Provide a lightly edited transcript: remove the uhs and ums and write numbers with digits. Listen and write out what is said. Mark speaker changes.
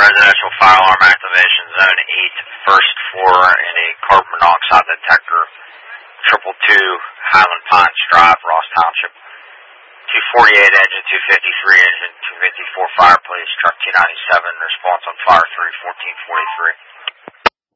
Speaker 1: Residential fire alarm activation, zone 8, first floor, in a carbon monoxide detector, 222 Highland Pines Drive, Ross Township. 248 engine, 253 engine, 254 fire police, truck 297, response on fire 3, 1443.